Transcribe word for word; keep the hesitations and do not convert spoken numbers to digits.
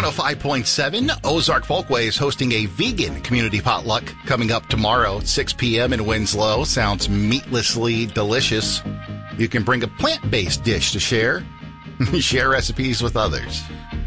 one oh five point seven, Ozark Folkway is hosting a vegan community potluck coming up tomorrow at six p.m. in Winslow. Sounds meatlessly delicious. You can bring a plant-based dish to share. Share recipes with others.